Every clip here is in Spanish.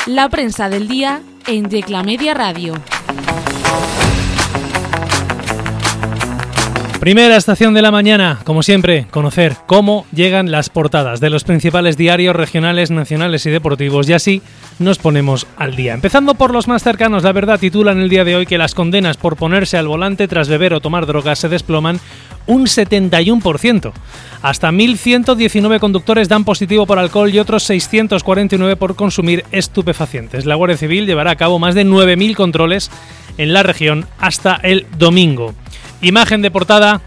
La prensa del día en Yecla Media Radio. Primera estación de la mañana, como siempre, conocer cómo llegan las portadas de los principales diarios regionales, nacionales y deportivos, y así nos ponemos al día. Empezando por los más cercanos, La Verdad titula en el día de hoy que las condenas por ponerse al volante tras beber o tomar drogas se desploman un 71%. Hasta 1.119 conductores dan positivo por alcohol y otros 649 por consumir estupefacientes. La Guardia Civil llevará a cabo más de 9.000 controles en la región hasta el domingo. Imagen de portada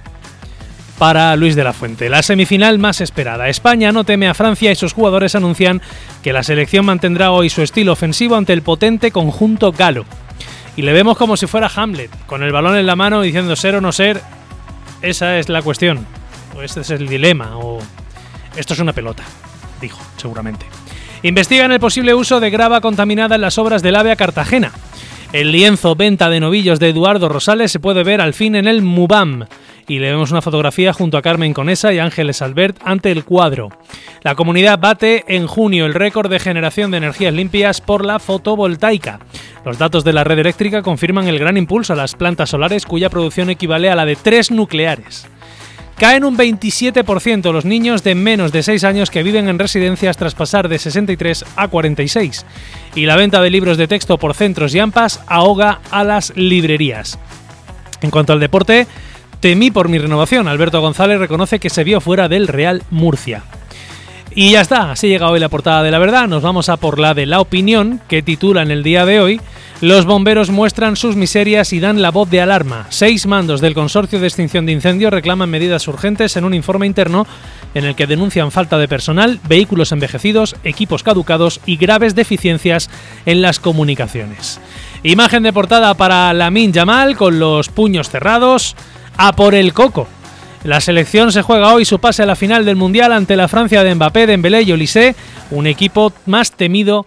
para Luis de la Fuente. La semifinal más esperada. España no teme a Francia y sus jugadores anuncian que la selección mantendrá hoy su estilo ofensivo ante el potente conjunto galo. Y le vemos como si fuera Hamlet, con el balón en la mano diciendo ser o no ser. Esa es la cuestión. O este es el dilema. O esto es una pelota, dijo, seguramente. Investigan el posible uso de grava contaminada en las obras del AVE a Cartagena. El lienzo Venta de novillos de Eduardo Rosales se puede ver al fin en el MUBAM. Y le vemos una fotografía junto a Carmen Conesa y Ángeles Albert ante el cuadro. La comunidad bate en junio el récord de generación de energías limpias por la fotovoltaica. Los datos de la red eléctrica confirman el gran impulso a las plantas solares cuya producción equivale a la de 3 nucleares. Caen un 27% los niños de menos de 6 años que viven en residencias tras pasar de 63 a 46. Y la venta de libros de texto por centros y AMPAs ahoga a las librerías. En cuanto al deporte, temí por mi renovación. Alberto González reconoce que se vio fuera del Real Murcia. Y ya está, así llega hoy la portada de La Verdad. Nos vamos a por la de La Opinión, que titula en el día de hoy: los bomberos muestran sus miserias y dan la voz de alarma. 6 mandos del Consorcio de Extinción de Incendios reclaman medidas urgentes en un informe interno en el que denuncian falta de personal, vehículos envejecidos, equipos caducados y graves deficiencias en las comunicaciones. Imagen de portada para Lamine Yamal con los puños cerrados. A por el coco. La selección se juega hoy su pase a la final del Mundial ante la Francia de Mbappé, Dembélé y Olise, el equipo más temido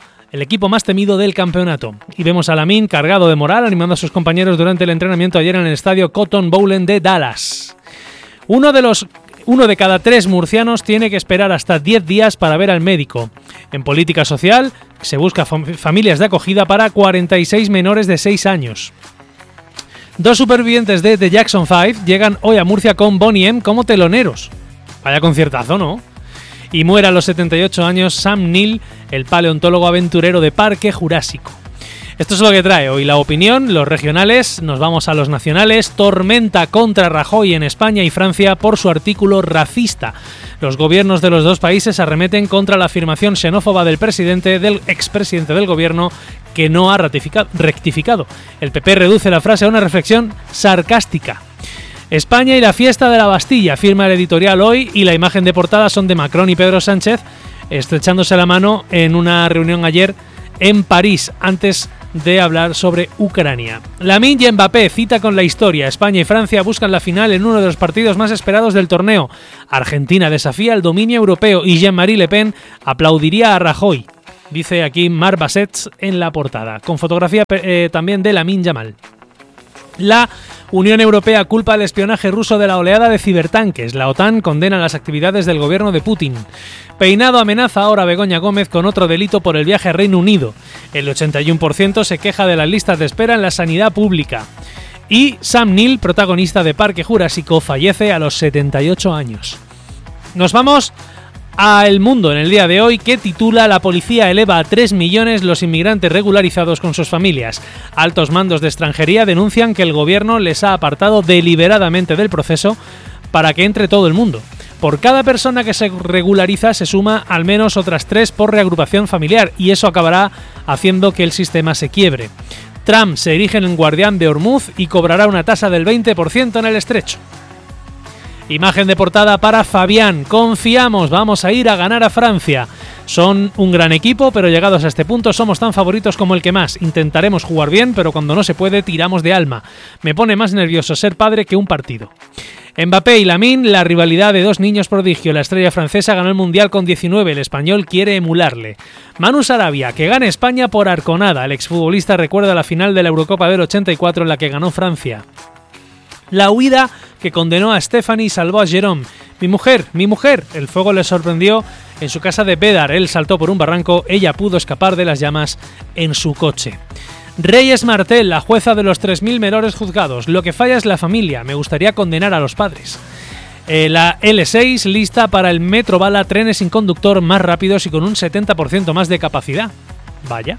del campeonato. Y vemos a Lamine cargado de moral, animando a sus compañeros durante el entrenamiento ayer en el estadio Cotton Bowl de Dallas. Uno de cada 3 murcianos tiene que esperar hasta 10 días para ver al médico. En política social se busca familias de acogida para 46 menores de 6 años. 2 supervivientes de The Jackson 5 llegan hoy a Murcia con Boney M como teloneros. Vaya conciertazo, ¿no? Y muere a los 78 años Sam Neill, el paleontólogo aventurero de Parque Jurásico. Esto es lo que trae hoy La Opinión, los regionales. Nos vamos a los nacionales. Tormenta contra Rajoy en España y Francia por su artículo racista. Los gobiernos de los 2 países arremeten contra la afirmación xenófoba del expresidente del gobierno, que no ha rectificado. El PP reduce la frase a una reflexión sarcástica. España y la fiesta de la Bastilla, firma el editorial hoy, y la imagen de portada son de Macron y Pedro Sánchez estrechándose la mano en una reunión ayer en París, antes de hablar sobre Ucrania. Lamine y Mbappé, cita con la historia. España y Francia buscan la final en uno de los partidos más esperados del torneo. Argentina desafía el dominio europeo y Jean-Marie Le Pen aplaudiría a Rajoy. Dice aquí Marc Bassets en la portada, con fotografía también de Lamine Yamal. La Unión Europea culpa al espionaje ruso de la oleada de cibertanques. La OTAN condena las actividades del gobierno de Putin. Peinado amenaza ahora a Begoña Gómez con otro delito por el viaje a Reino Unido. El 81% se queja de las listas de espera en la sanidad pública. Y Sam Neill, protagonista de Parque Jurásico, fallece a los 78 años. Nos vamos a El Mundo en el día de hoy, que titula: la policía eleva a 3 millones los inmigrantes regularizados con sus familias. Altos mandos de extranjería denuncian que el gobierno les ha apartado deliberadamente del proceso para que entre todo el mundo. Por cada persona que se regulariza se suma al menos otras 3 por reagrupación familiar, y eso acabará haciendo que el sistema se quiebre. Trump se erige en guardián de Hormuz y cobrará una tasa del 20% en el estrecho. Imagen de portada para Fabián. Confiamos, vamos a ir a ganar a Francia. Son un gran equipo, pero llegados a este punto somos tan favoritos como el que más. Intentaremos jugar bien, pero cuando no se puede tiramos de alma. Me pone más nervioso ser padre que un partido. Mbappé y Lamine, la rivalidad de 2 niños prodigio. La estrella francesa ganó el Mundial con 19, el español quiere emularle. Manu Sarabia, que gane España por arconada. El exfutbolista recuerda la final de la Eurocopa del 84 en la que ganó Francia. La huida que condenó a Stephanie y salvó a Jérôme. Mi mujer, el fuego le sorprendió en su casa de Bédar. Él saltó por un barranco, ella pudo escapar de las llamas en su coche. Reyes Martel, la jueza de los 3.000 menores juzgados. Lo que falla es la familia, me gustaría condenar a los padres. La L6 lista para el Metro Bala, trenes sin conductor más rápidos y con un 70% más de capacidad. Vaya,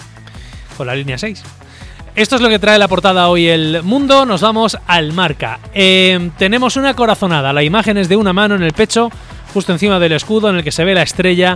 con la línea 6. Esto es lo que trae la portada hoy El Mundo. Nos vamos al Marca. Tenemos una corazonada. La imagen es de una mano en el pecho, justo encima del escudo, en el que se ve la estrella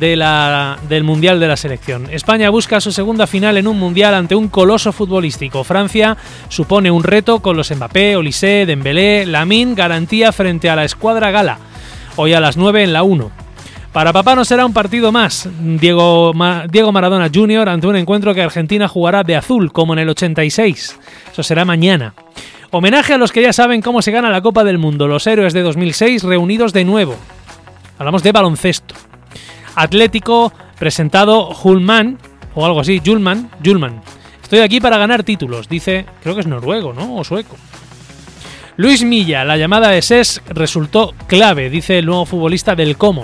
del Mundial de la selección. España busca su segunda final en un Mundial ante un coloso futbolístico. Francia supone un reto con los Mbappé, Olise, Dembélé, Lamine, garantía frente a la escuadra gala. Hoy a las 9 en la 1. Para papá no será un partido más. Diego Maradona Jr. ante un encuentro que Argentina jugará de azul, como en el 86. Eso será mañana. Homenaje a los que ya saben cómo se gana la Copa del Mundo. Los héroes de 2006 reunidos de nuevo. Hablamos de baloncesto. Atlético presentado Julman, o algo así, Julman. Estoy aquí para ganar títulos, dice, creo que es noruego, ¿no? O sueco. Luis Milla, la llamada de SES resultó clave, dice el nuevo futbolista del Como.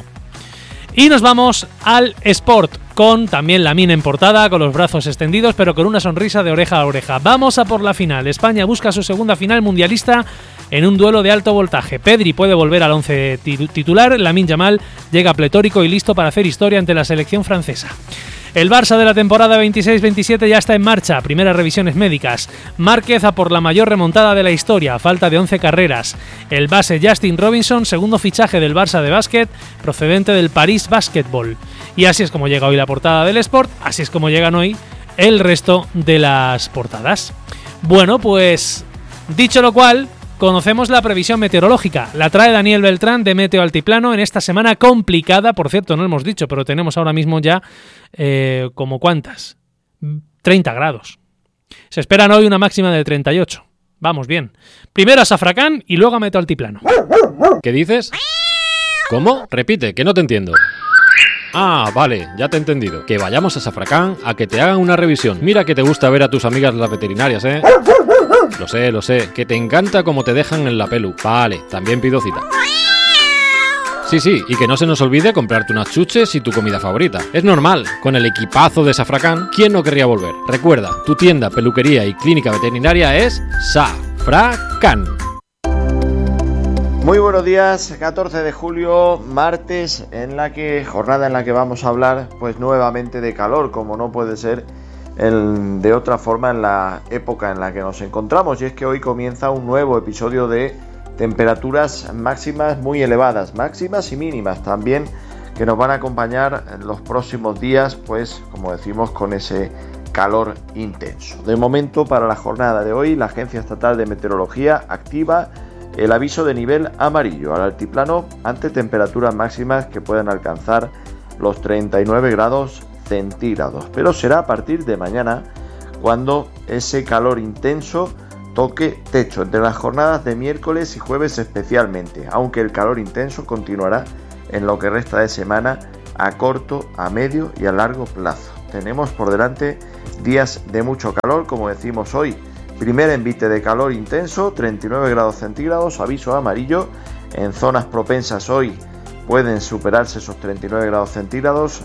Y nos vamos al Sport, con también Lamine en portada, con los brazos extendidos, pero con una sonrisa de oreja a oreja. Vamos a por la final. España busca su segunda final mundialista en un duelo de alto voltaje. Pedri puede volver al 11 titular, Lamine Yamal llega pletórico y listo para hacer historia ante la selección francesa. El Barça de la temporada 26-27 ya está en marcha, primeras revisiones médicas. Márquez a por la mayor remontada de la historia, a falta de 11 carreras. El base Justin Robinson, segundo fichaje del Barça de básquet, procedente del París Basketball. Y así es como llega hoy la portada del Sport, así es como llegan hoy el resto de las portadas. Bueno, pues dicho lo cual, conocemos la previsión meteorológica. La trae Daniel Beltrán de Meteo Altiplano en esta semana complicada. Por cierto, no lo hemos dicho, pero tenemos ahora mismo ya ¿como cuántas? 30 grados. Se esperan hoy una máxima de 38. Vamos bien. Primero a Safracán y luego a Meteo Altiplano. ¿Qué dices? ¿Cómo? Repite, que no te entiendo. Ah, vale, ya te he entendido. Que vayamos a Safracán a que te hagan una revisión. Mira que te gusta ver a tus amigas las veterinarias, ¿eh? Lo sé, que te encanta cómo te dejan en la pelu. Vale, también pido cita. Sí, y que no se nos olvide comprarte unas chuches y tu comida favorita. Es normal, con el equipazo de Safracán, ¿quién no querría volver? Recuerda, tu tienda, peluquería y clínica veterinaria es Safracán. Muy buenos días, 14 de julio, martes, jornada en la que vamos a hablar pues nuevamente de calor, como no puede ser de otra forma en la época en la que nos encontramos, y es que hoy comienza un nuevo episodio de temperaturas máximas muy elevadas, máximas y mínimas también, que nos van a acompañar en los próximos días, pues como decimos, con ese calor intenso. De momento, para la jornada de hoy, la Agencia Estatal de Meteorología activa el aviso de nivel amarillo al altiplano ante temperaturas máximas que pueden alcanzar los 39 grados centígrados, pero será a partir de mañana cuando ese calor intenso toque techo, entre las jornadas de miércoles y jueves especialmente, aunque el calor intenso continuará en lo que resta de semana a corto, a medio y a largo plazo. Tenemos por delante días de mucho calor, como decimos hoy, primer envite de calor intenso, 39 grados centígrados, aviso amarillo. En zonas propensas hoy pueden superarse esos 39 grados centígrados,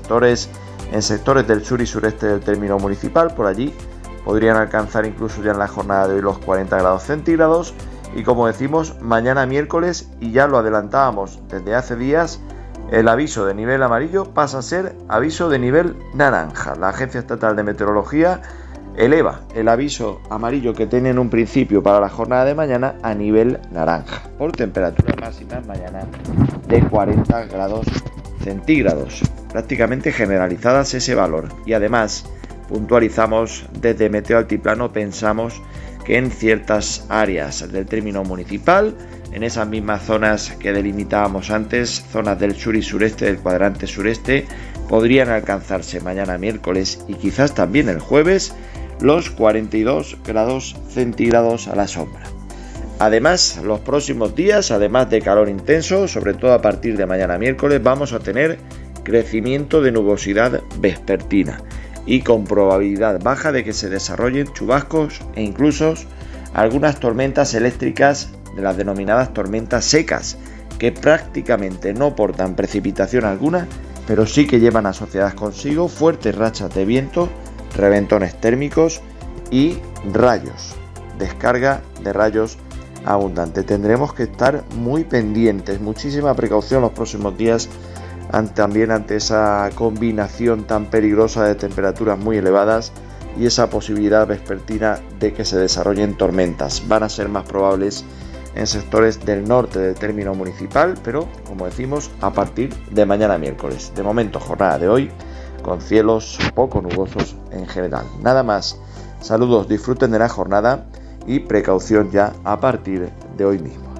en sectores del sur y sureste del término municipal, por allí podrían alcanzar incluso ya en la jornada de hoy los 40 grados centígrados. Y como decimos, mañana miércoles, y ya lo adelantábamos desde hace días, el aviso de nivel amarillo pasa a ser aviso de nivel naranja. La Agencia Estatal de Meteorología eleva el aviso amarillo que tiene en un principio para la jornada de mañana a nivel naranja, por temperaturas máximas mañana de 40 grados centígrados, prácticamente generalizadas ese valor. Y además puntualizamos desde Meteo Altiplano, pensamos que en ciertas áreas del término municipal, en esas mismas zonas que delimitábamos antes, zonas del sur y sureste del cuadrante sureste, podrían alcanzarse mañana miércoles y quizás también el jueves los 42 grados centígrados a la sombra. Además, los próximos días, además de calor intenso, sobre todo a partir de mañana miércoles, vamos a tener crecimiento de nubosidad vespertina y con probabilidad baja de que se desarrollen chubascos e incluso algunas tormentas eléctricas, de las denominadas tormentas secas, que prácticamente no portan precipitación alguna, pero sí que llevan asociadas consigo fuertes rachas de viento, reventones térmicos y rayos, descarga de rayos abundante. Tendremos que estar muy pendientes, muchísima precaución los próximos días, también ante esa combinación tan peligrosa de temperaturas muy elevadas y esa posibilidad vespertina de que se desarrollen tormentas. Van a ser más probables en sectores del norte del término municipal, pero como decimos, a partir de mañana miércoles. De momento, jornada de hoy con cielos poco nubosos en general. Nada más, saludos, disfruten de la jornada y precaución ya a partir de hoy mismo.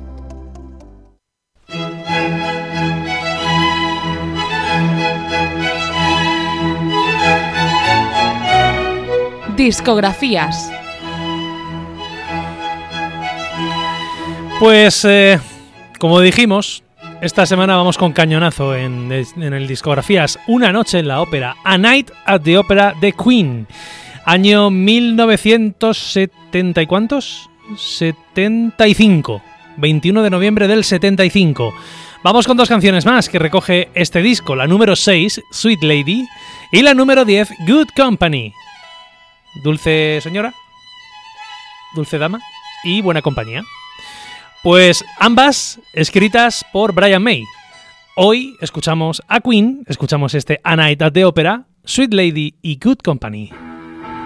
Discografías. Pues, como dijimos, esta semana vamos con cañonazo en el Discografías. Una noche en la ópera, A Night at the Opera de Queen. Año 1970 y ¿cuántos? 75. 21 de noviembre del 75. Vamos con dos canciones más que recoge este disco. La número 6, Sweet Lady, y la número 10, Good Company. Dulce señora, dulce dama y buena compañía. Pues ambas escritas por Brian May. Hoy escuchamos a Queen, escuchamos este A Night at the Opera, Sweet Lady y Good Company.